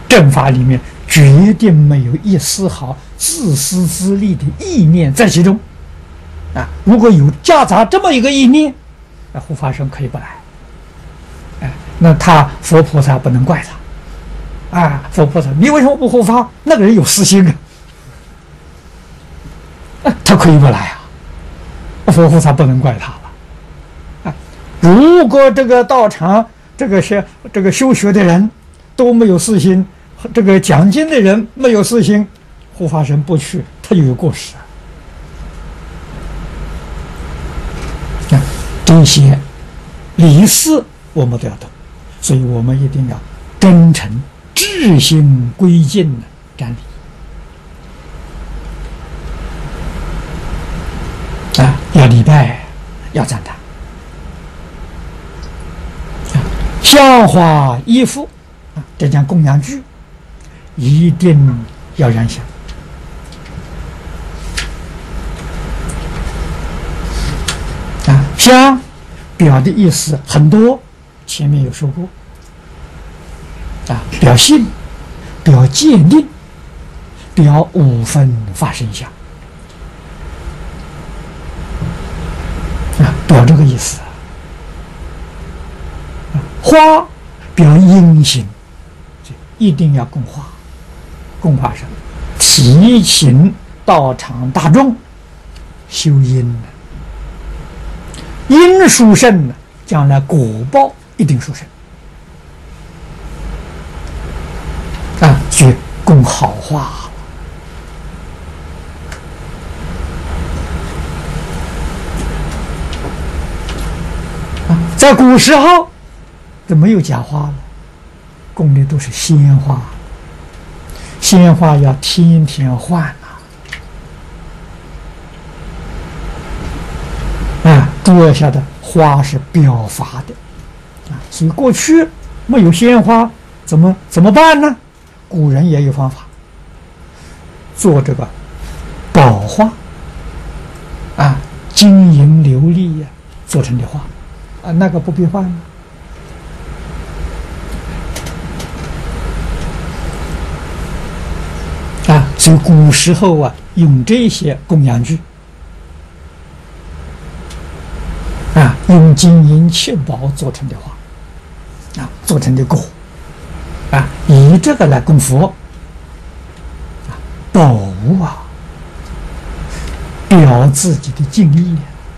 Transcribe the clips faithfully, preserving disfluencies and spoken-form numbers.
正法里面绝对没有一丝毫自私自利的意念在其中。啊，如果有夹杂这么一个意念，那护法神可以不来。哎，那他佛菩萨不能怪他。啊，佛菩萨，你为什么不护法？那个人有私心啊，啊他可以不来啊，佛菩萨不能怪他了。啊，如果这个道场这个学这个修学的人都没有私心，这个讲经的人没有私心，护法神不去，他就有过失啊。啊，这些理事我们都要懂，所以我们一定要真诚至心归尽的瞻礼啊，要礼拜，要赞叹。啊，香花衣服啊，这讲供养具一定要燃香。啊，香表的意思很多，前面有说过。啊，表信，表鉴定，表五分法身相，啊，表这个意思。啊，花表阴行，一定要供花，供花神，提醒道场大众修因呢。因殊胜呢，将来果报一定殊胜。啊，去供好话啊，在古时候都没有假花了，供的都是鲜花，鲜花要天天换啊！啊，诸位晓得，花是表法的啊，所以过去没有鲜花，怎么怎么办呢？古人也有方法，做这个宝花啊，金银琉璃呀、啊、做成的花啊，那个不必换啊。所以古时候啊，用这些供养具啊，用金银七宝做成的花啊，做成的果。啊，以这个来供佛，啊，宝物啊，表自己的敬意。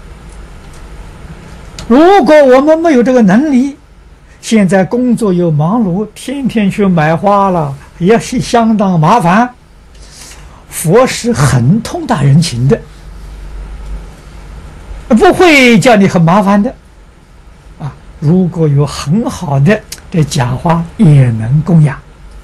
如果我们没有这个能力，现在工作又忙碌，天天去买花了，也是相当麻烦。佛是很通达人情的，不会叫你很麻烦的。啊，如果有很好的这假花也能供养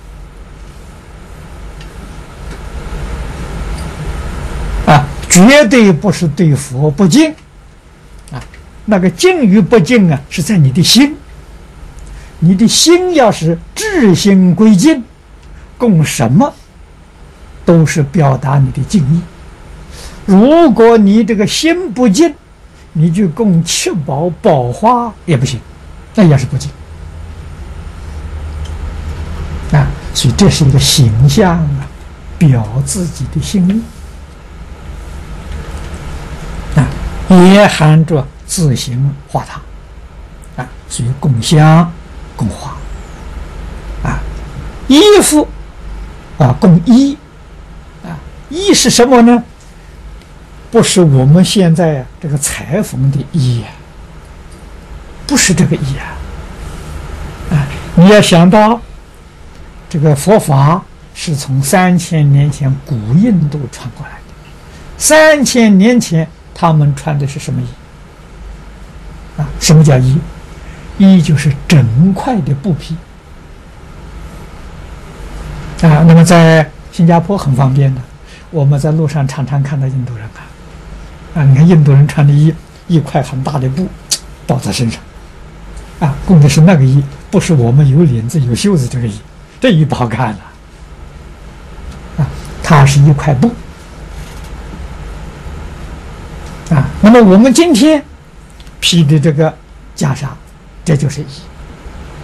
啊，绝对不是对佛不敬啊。那个敬与不敬啊，是在你的心。你的心要是至心归敬，供什么都是表达你的敬意。如果你这个心不敬，你就供七宝宝花也不行，那也是不敬。啊，所以这是一个形象啊，表自己的心意啊，也含着自行化他啊，所以供香、供花啊，衣服啊，供衣啊，衣是什么呢？不是我们现在这个裁缝的衣啊，不是这个衣啊，啊，你要想到。这个佛法是从三千年前古印度传过来的，三千年前他们穿的是什么衣？啊，什么叫衣？衣就是整块的布匹啊。那么在新加坡很方便的，我们在路上常常看到印度人啊，啊，你看印度人穿的衣，一块很大的布包在身上，啊，供的是那个衣，不是我们有领子有袖子这个衣。这衣不好看了啊，它是一块布啊。那么我们今天披的这个袈裟，这就是衣。